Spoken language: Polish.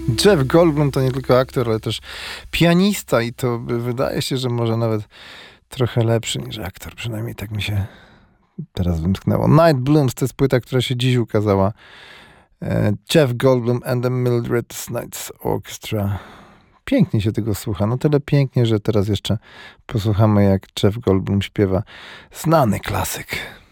Jeff Goldblum to nie tylko aktor, ale też pianista i to wydaje się, że może nawet trochę lepszy niż aktor. Przynajmniej tak mi się teraz wymknęło. Night Blooms to jest płyta, która się dziś ukazała. Jeff Goldblum and the Mildred Knights Orchestra. Pięknie się tego słucha. No tyle pięknie, że teraz jeszcze posłuchamy, jak Jeff Goldblum śpiewa znany klasyk.